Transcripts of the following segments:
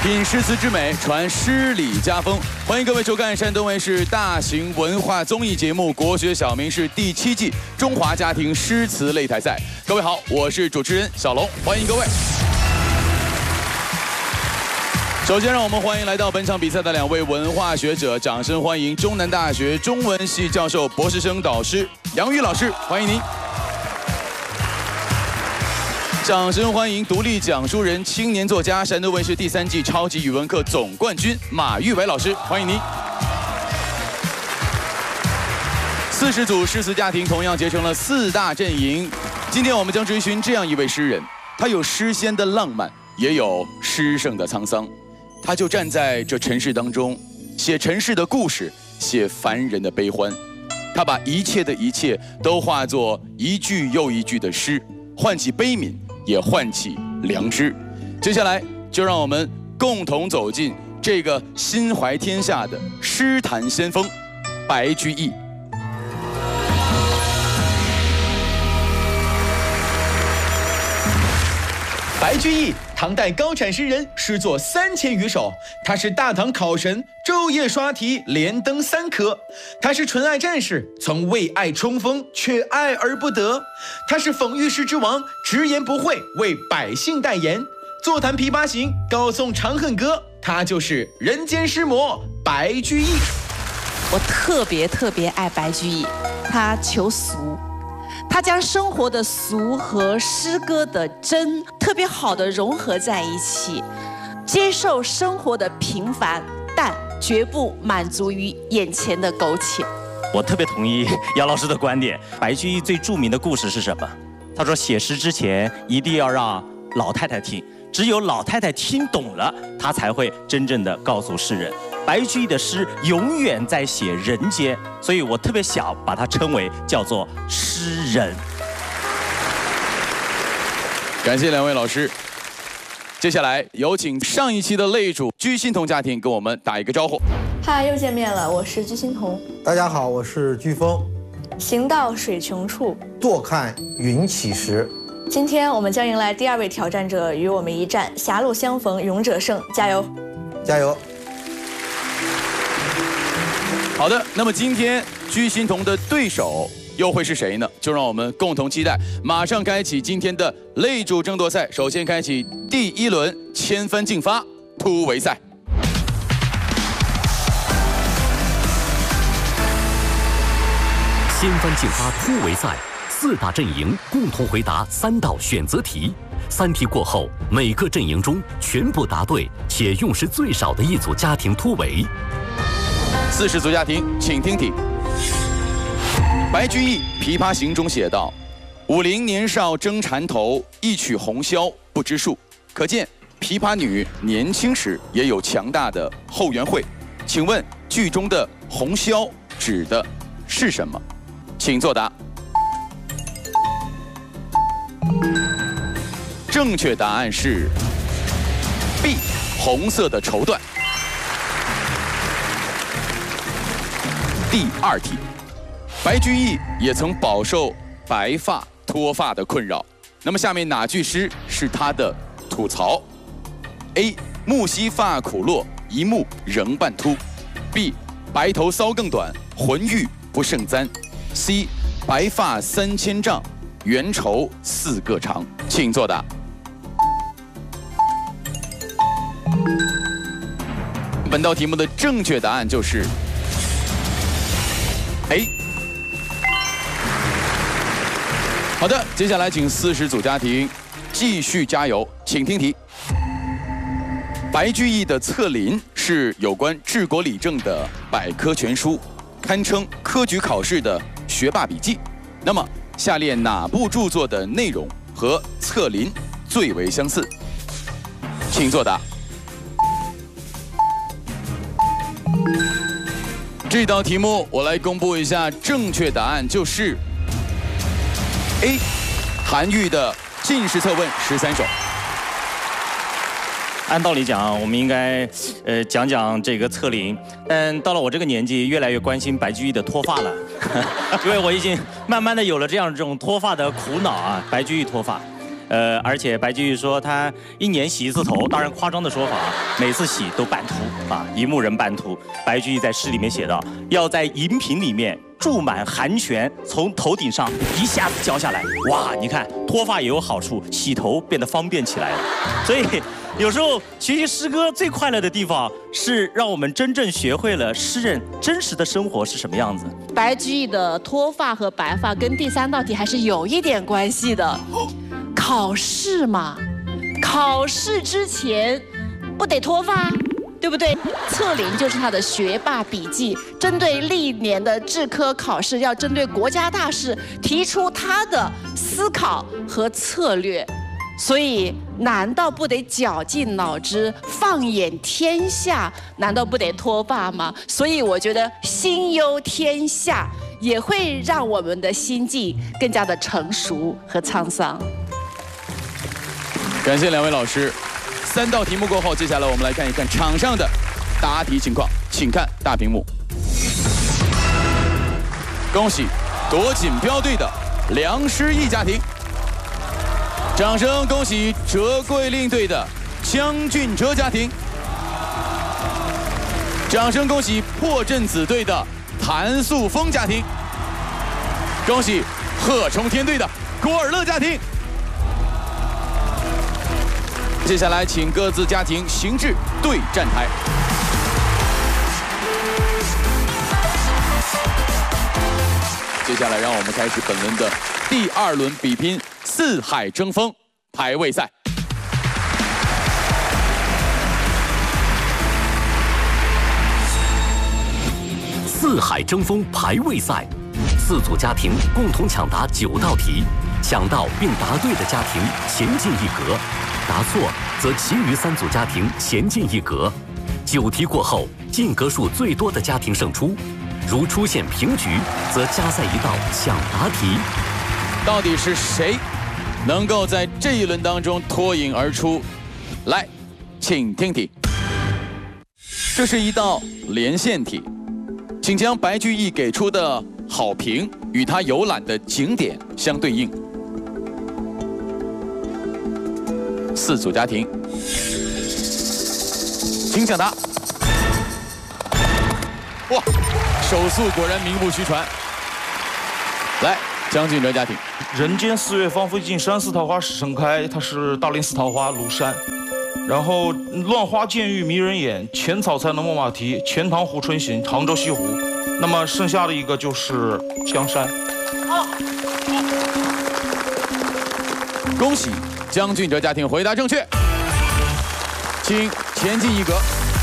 品诗词之美，传诗礼家风。欢迎各位收看山东卫视大型文化综艺节目《国学小明》是第7季中华家庭诗词擂台赛。各位好，我是主持人小龙，欢迎各位。首先，让我们欢迎来到本场比赛的2位文化学者，掌声欢迎中南大学中文系教授、博士生导师杨宇老师，欢迎您。 掌声欢迎独立讲述人、青年作家、山东卫视第3季超级语文课总冠军马玉伟老师，欢迎您。40组诗词家庭同样结成了4大阵营。今天我们将追寻这样一位诗人，他有诗仙的浪漫，也有诗圣的沧桑。他就站在这尘世当中，写尘世的故事，写凡人的悲欢。他把一切的一切都化作一句又一句的诗，唤起悲悯。 也唤起良知。接下来，就让我们共同走进这个心怀天下的诗坛先锋——白居易。 白居易，唐代高产诗人，诗作3000余首。他是大唐考神，昼夜刷题，连登3科。他是纯爱战士，曾为爱冲锋，却爱而不得。他是讽喻诗之王，直言不讳，为百姓代言。坐谈琵琶行，高颂长恨歌。他就是人间诗魔白居易。 我特别爱白居易，他求俗。 他将生活的俗和诗歌的真特别好的融合在一起，接受生活的平凡，但绝不满足于眼前的苟且。 我特别同意姚老师的观点。白居易最著名的故事是什么？他说写诗之前一定要让老太太听，只有老太太听懂了，他才会真正的告诉世人。 白居易的诗永远在写人间，所以我特别想把它称为叫做诗人。 感谢2位老师。接下来有请上一期的擂主居心同家庭跟我们打一个招呼。 嗨，又见面了，我是居心同。 大家好，我是居峰。 行到水穷处， 坐看云起时。 今天我们将迎来第2位挑战者，与我们一战，狭路相逢勇者胜，加油！ 加油！ 好的，那么今天居心同的对手又会是谁呢？就让我们共同期待。马上开启今天的擂主争夺赛，首先开启第1轮千分竞发突围赛。 千分竞发突围赛，4大阵营共同回答3道选择题。3题过后，每个阵营中全部答对且用时最少的一组家庭突围。 40组家庭，请听题。白居易《琵琶行》中写道：“武陵年少争缠头，一曲红绡不知数。”可见琵琶女年轻时也有强大的后援会。请问剧中的红绡指的是什么？请作答。正确答案是 B， 红色的绸缎。 第2题，白居易也曾饱受白发脱发的困扰。那么下面哪句诗是他的吐槽 ？A. 木樨发苦落，一目仍半秃。B. 白头搔更短，浑欲不胜簪。C. 白发3000丈，缘愁4个长。请作答。本道题目的正确答案就是 A。好的，接下来请40组家庭继续加油，请听题。白居易的《策林》是有关治国理政的百科全书，堪称科举考试的学霸笔记。那么，下列哪部著作的内容和《策林》最为相似？请作答。 这道题目我来公布一下，正确答案就是 A， 韩愈的进士策问13首。 按道理讲，我们应该讲讲这个策林，但到了我这个年纪，越来越关心白居易的脱发了，因为我已经慢慢的有了这种脱发的苦恼啊。白居易脱发， 而且白居易说他1年洗1次头，当然夸张的说法，每次洗都半秃啊，一目人半秃。白居易在诗里面写道，要在银瓶里面注满寒泉，从头顶上一下子浇下来，哇，你看脱发也有好处，洗头变得方便起来了。所以有时候学习诗歌最快乐的地方是让我们真正学会了诗人真实的生活是什么样子。 白居易的脱发和白发跟第3道题还是有一点关系的。考试嘛，考试之前不得脱发，对不对？策林就是他的学霸笔记，针对历年的制科考试，要针对国家大事提出他的思考和策略。所以，难道不得绞尽脑汁，放眼天下？难道不得脱发吗？所以，我觉得心忧天下也会让我们的心境更加的成熟和沧桑。 感谢2位老师。3道题目过后，接下来我们来看一看场上的答题情况，请看大屏幕。恭喜夺锦标队的梁诗意家庭，掌声恭喜哲桂令队的江俊哲家庭，掌声恭喜破阵子队的谭素峰家庭，恭喜贺冲天队的郭尔乐家庭。接下来，请各自家庭行至对战台。接下来，让我们开始本轮的第2轮比拼四海争锋排位赛。 四海争锋排位赛，4组家庭共同抢答9道题，抢到并答对的家庭前进1格。答错则其余3组家庭前进1格，9题过后，进格数最多的家庭胜出。如出现平局，则加赛1道抢答题。 到底是谁能够在这一轮当中脱颖而出？来，请听题。这是一道连线题，请将白居易给出的好评与他游览的景点相对应。4组家庭，请抢答。哇，手速果然名不虚传。来，江俊哲家庭， 人间4月芳菲尽，山寺桃花始盛开，它是大林寺桃花庐山。然后乱花渐欲迷人眼，浅草才能没马蹄，钱塘湖春行，杭州西湖。那么剩下的一个就是江山。 恭喜江俊哲家庭回答正确，请前进1格。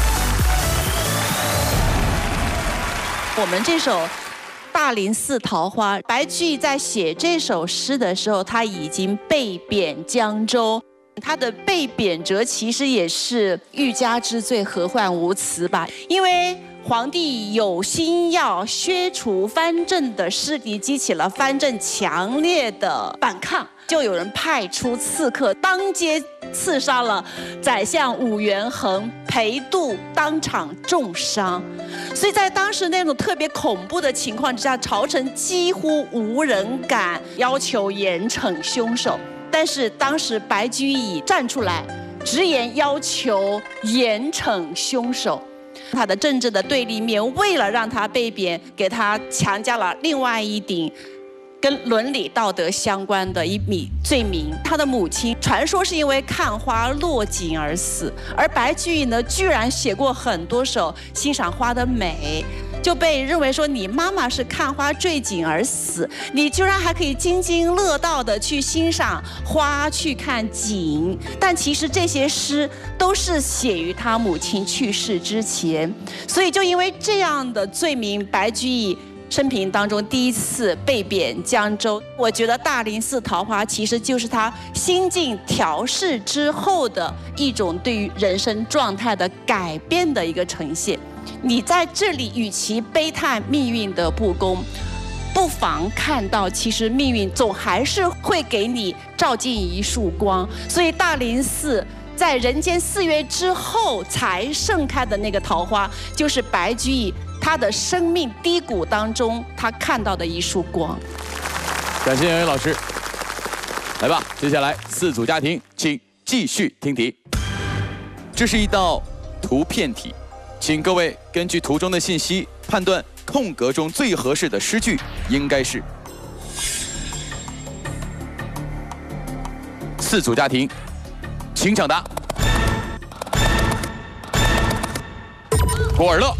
我们这首《大林寺桃花》，白居易在写这首诗的时候，他已经被贬江州。他的被贬谪其实也是欲加之罪，何患无辞吧？因为皇帝有心要削除藩镇的势力，激起了藩镇强烈的反抗，就有人派出刺客，当街刺杀了宰相武元衡，裴度当场重伤。所以在当时那种特别恐怖的情况之下，朝臣几乎无人敢要求严惩凶手。但是当时白居易站出来，直言要求严惩凶手。他的政治的对立面，为了让他被贬，给他强加了另外一顶跟伦理道德相关的一笔罪名。他的母亲传说是因为看花落井而死，而白居易呢，居然写过很多首欣赏花的美。就被认为说你妈妈是看花坠井而死，你居然还可以津津乐道的去欣赏花，去看景。但其实这些诗都是写于他母亲去世之前，所以就因为这样的罪名，白居易生平当中第一次被贬江州。我觉得《大林寺桃花》其实就是他心境调试之后的一种对于人生状态的改变的一个呈现。你在这里与其悲叹命运的不公，不妨看到其实命运总还是会给你照进一束光。所以大林寺在人间4月之后才盛开的那个桃花，就是白居易他的生命低谷当中他看到的一束光。 感谢杨伟老师。 来吧，接下来4组家庭，请继续听题。这是一道图片题，请各位根据图中的信息判断空格中最合适的诗句应该是。4组家庭，请抢答。郭尔乐。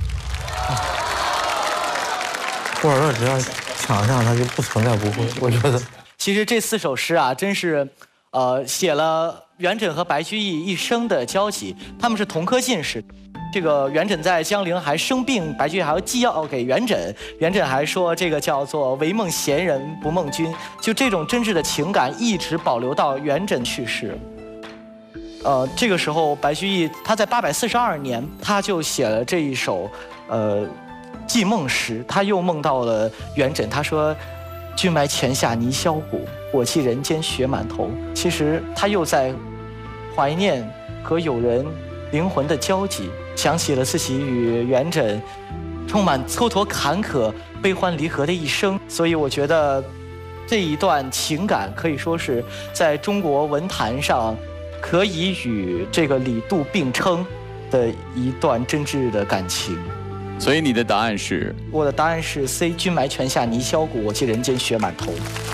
郭尔乐只要抢上，他就不存在不会。我觉得， 其实这4首诗啊，真是，写了元稹和白居易一生的交集。他们是同科进士。这个元稹在江陵还生病，白居易还要寄药给元稹，元稹还说这个叫做唯梦闲人不梦君，就这种真挚的情感一直保留到元稹去世。这个时候白居易他在842年他就写了这一首寄梦诗，他又梦到了元稹，他说君埋泉下泥销骨，我寄人间雪满头。其实他又在怀念和友人灵魂的交集，想起了自己与元稹充满蹉跎坎坷、悲欢离合的一生。所以我觉得这一段情感可以说是在中国文坛上可以与这个李杜并称的一段真挚的感情。 所以你的答案是？ 我的答案是 C， 君埋泉下泥销骨，我寄人间雪满头。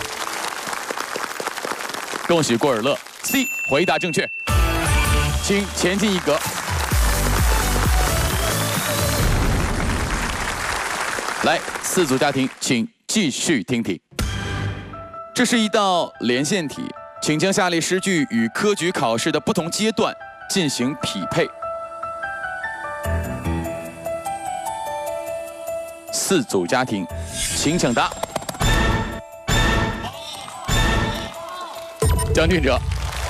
恭喜郭尔乐 ，C 回答正确，请前进一格。来，4组家庭，请继续听题。这是一道连线题，请将下列诗句与科举考试的不同阶段进行匹配。4组家庭，请抢答。将军者。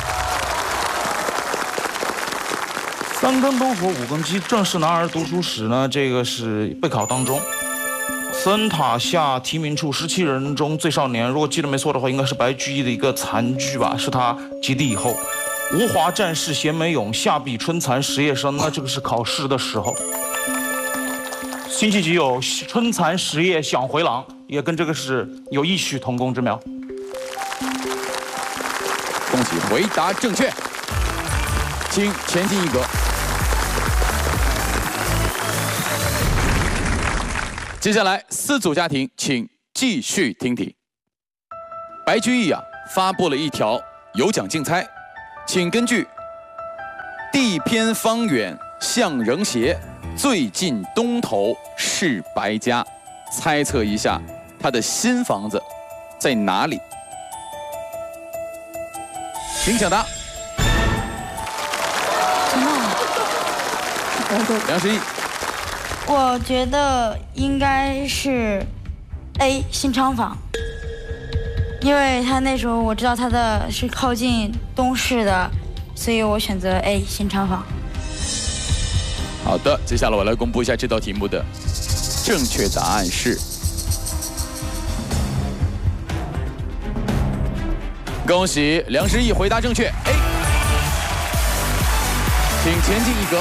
3更灯火5更鸡，正是男儿读书时呢，这个是备考当中。森塔下题名处，17人中最少年，如果记得没错的话，应该是白居易的一个残句吧，是他及第以后。吴华战士闲梅咏，下笔春蚕时夜深。那这个是考试的时候。辛弃疾有春蚕时夜想回廊，也跟这个是有异曲同工之妙。 恭喜回答正确，请前进一格。接下来4组家庭，请继续听题。白居易发布了一条有奖竞猜，请根据“地偏方远向仍斜，最近东头是白家”猜测一下他的新房子在哪里。请抢答。梁诗意。 我觉得应该是 A 新昌坊，因为他那时候我知道他的是靠近东市的，所以我选择 A 新昌坊。 好的，接下来我来公布一下这道题目的正确答案是。恭喜梁诗意回答正确 A， 请前进一格。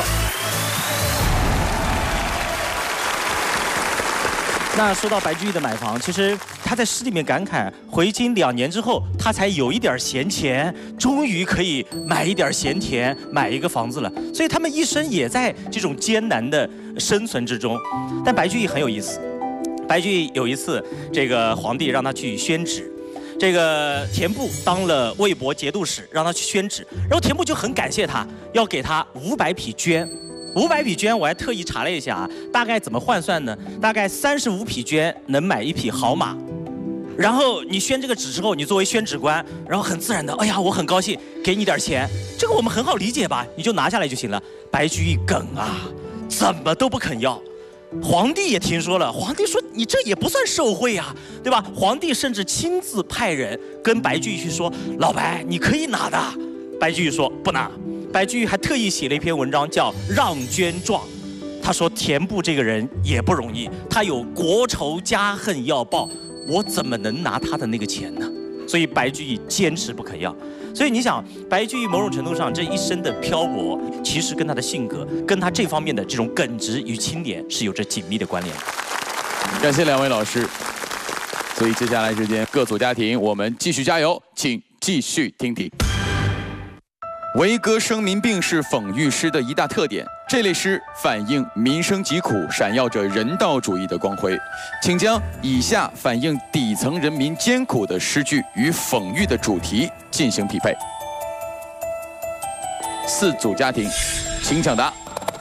那说到白居易的买房，其实他在诗里面感慨，回京2年之后，他才有一点闲钱，终于可以买一点闲田，买一个房子了。所以他们一生也在这种艰难的生存之中。但白居易很有意思，白居易有一次，这个皇帝让他去宣旨，这个田部当了魏博节度使，让他去宣旨，然后田部就很感谢他，要给他500匹绢。500匹绢，我还特意查了一下大概怎么换算呢？大概35匹绢能买1匹好马。然后你宣这个旨之后，你作为宣旨官，然后很自然的，哎呀，我很高兴，给你点钱，这个我们很好理解吧？你就拿下来就行了。白居易梗怎么都不肯要。皇帝也听说了，皇帝说你这也不算受贿啊，对吧？皇帝甚至亲自派人跟白居易去说，老白你可以拿的。白居易说不拿。白居易还特意写了一篇文章叫《让绢状》，他说田部这个人也不容易，他有国仇家恨要报，我怎么能拿他的那个钱呢？所以白居易坚持不肯要。所以你想，白居易某种程度上这一生的漂泊，其实跟他的性格，跟他这方面的这种耿直与清廉是有着紧密的关联的。 感谢2位老师。所以接下来时间各组家庭，我们继续加油，请继续听题。维歌生民病是讽喻诗的一大特点，这类诗反映民生疾苦，闪耀着人道主义的光辉。请将以下反映底层人民艰苦的诗句与讽喻的主题进行匹配。4组家庭，请抢答。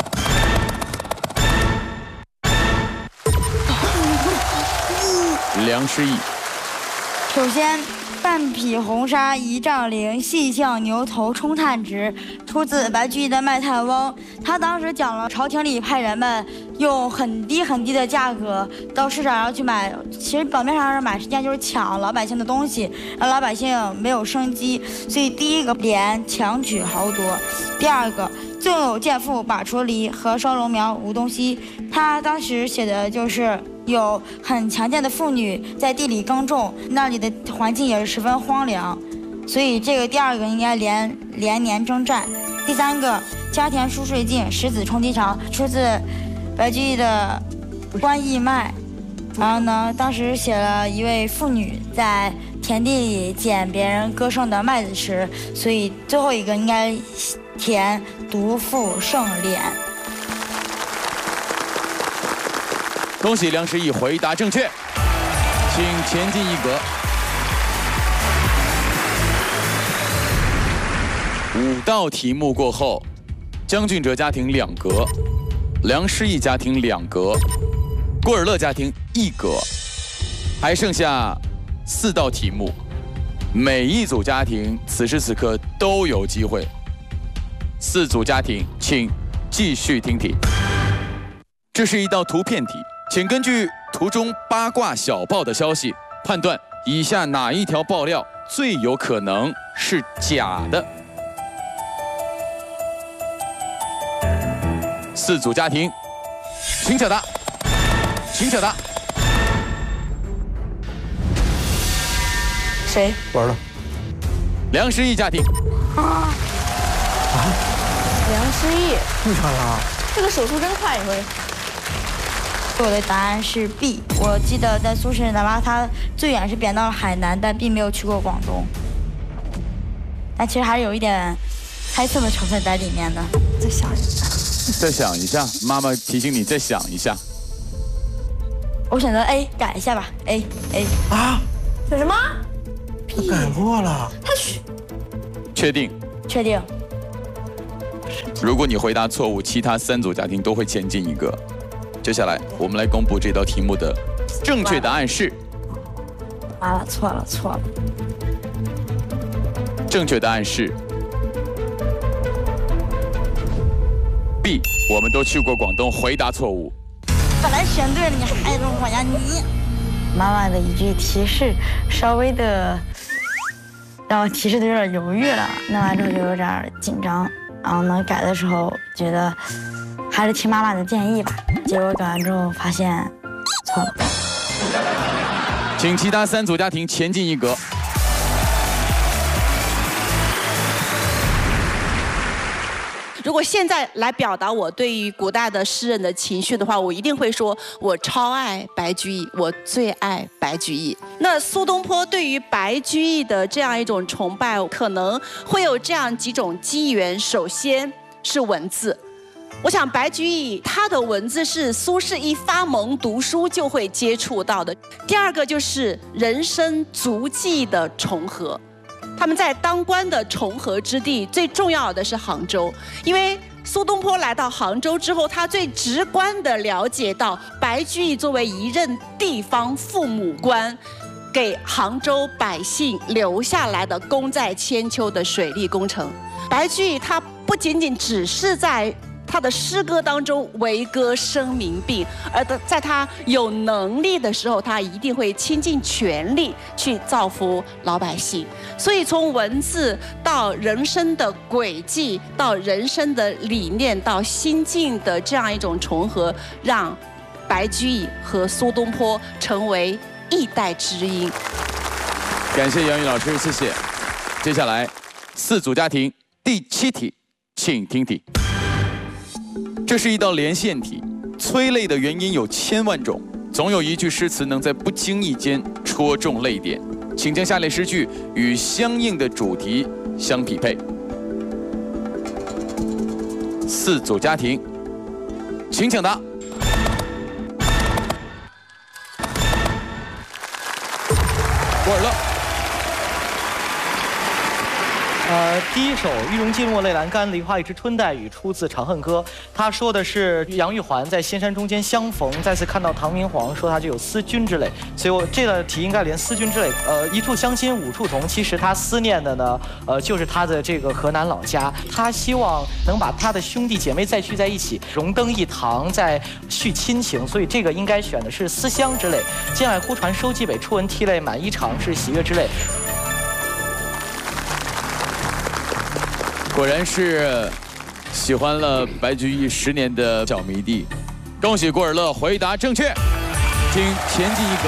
梁诗意。 首先，半匹红纱一丈绫，细向牛头冲炭直，出自白居易的《卖炭翁》。他当时讲了朝廷里派人们用很低的价格到市场上去买，其实表面上是买，实际上就是抢老百姓的东西，让老百姓没有生机。所以第一个廉强取豪夺，第二个纵有贱妇把锄犁，和烧龙苗无东西。他当时写的就是有很强健的妇女在地里耕种，那里的环境也是十分荒凉，所以这个第二个应该连年征战。第三个家田疏税尽，十子充饥肠，出自白居易的《观义卖》。然后呢，当时写了一位妇女在田地里捡别人割剩的麦子吃，所以最后一个应该田独负盛敛。 恭喜梁诗意回答正确，请前进一格。5道题目过后，江俊哲家庭2格，梁诗意家庭2格，郭尔乐家庭1格，还剩下4道题目，每一组家庭此时此刻都有机会。4组家庭，请继续听题。这是一道图片题。请根据图中八卦小报的消息，判断以下哪一条爆料最有可能是假的。4组家庭，请抢答，请抢答。 谁？ 完了。 梁诗意家庭。 梁诗意。 为啥呀？ 这个手速真快，一回。 我的答案是 B。我记得在苏轼哪怕他最远是贬到了海南，但并没有去过广东。但其实还是有一点猜测的成分在里面的。 再想一下， 再想一下，妈妈提醒你再想一下。 我选择 A， 改一下吧。A。 啊？ 选什么？ 他改过了。 他确定？ 确定。 如果你回答错误，其他3组家庭都会前进一个。接下来，我们来公布这道题目的正确答案是。 完了，错了。 正确答案是 B。我们都去过广东，回答错误。 本来选对了，你还弄我呀你！妈妈的一句提示，稍微的让我提示的有点犹豫了，弄完之后就有点紧张。然后呢，改的时候觉得还是听妈妈的建议吧。结果改完之后发现错了。 请其他3组家庭前进一格。 如果现在来表达我对于古代的诗人的情绪的话，我一定会说，我超爱白居易，我最爱白居易。那苏东坡对于白居易的这样一种崇拜，可能会有这样几种机缘。首先是文字，我想白居易他的文字是苏轼一发蒙读书就会接触到的。第二个就是人生足迹的重合。他们在当官的重合之地，最重要的是杭州，因为苏东坡来到杭州之后，他最直观地了解到白居易作为一任地方父母官，给杭州百姓留下来的功在千秋的水利工程。白居易他不仅仅只是在他的诗歌当中维歌生民病，而在他有能力的时候，他一定会倾尽全力去造福老百姓。所以从文字到人生的轨迹，到人生的理念，到心境的这样一种重合，让白居易和苏东坡成为一代知音。 感谢杨宇老师，谢谢。接下来4组家庭第7题，请听题。这是一道连线题，催泪的原因有千万种，总有一句诗词能在不经意间戳中泪点。 请将下列诗句与相应的主题相匹配。4组家庭，请抢答。郭尔乐。 第一首“玉容尽落泪阑干，梨花一枝春带雨”出自《长恨歌》，他说的是杨玉环在仙山中间相逢，再次看到唐明皇，说他就有思君之泪，所以我这道题应该连思君之泪。一处相亲五处同，其实他思念的呢，就是他的这个河南老家，他希望能把他的兄弟姐妹再聚在一起，荣登一堂，再续亲情，所以这个应该选的是思乡之泪。剑外忽传收蓟北，初闻涕泪满衣裳，是喜悦之泪。 果然是喜欢了白居易10年的小迷弟，恭喜郭尔乐回答正确，请前进一格。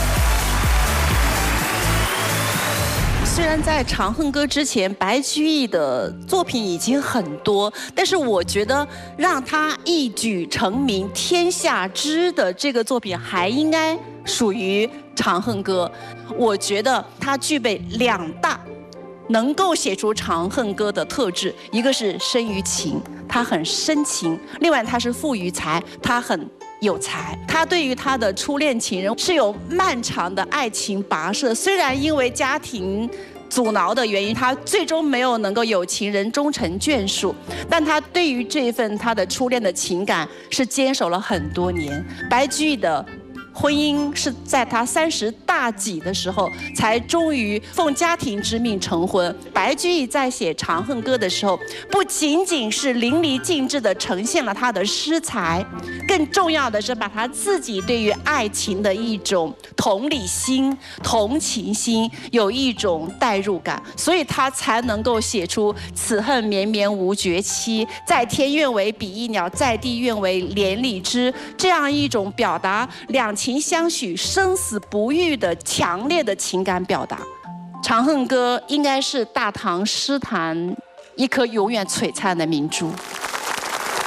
虽然在《长恨歌》之前，白居易的作品已经很多，但是我觉得让他一举成名、天下知的这个作品，还应该属于《长恨歌》。我觉得他具备2大能够写出《长恨歌》的特质，一个是深于情，他很深情；另外他是富于才，他很有才。他对于他的初恋情人是有漫长的爱情跋涉，虽然因为家庭阻挠的原因，他最终没有能够有情人终成眷属，但他对于这份他的初恋的情感是坚守了很多年。白居易的婚姻是在他30大几的时候，才终于奉家庭之命成婚。白居易在写《长恨歌》的时候，不仅仅是淋漓尽致地呈现了他的诗才，更重要的是把他自己对于爱情的一种同理心、同情心，有一种代入感，所以他才能够写出“此恨绵绵无绝期，在天愿为比翼鸟，在地愿为连理枝”这样一种表达两情相许、生死不渝的强烈的情感表达。《长恨歌》应该是大唐诗坛一颗永远璀璨的明珠。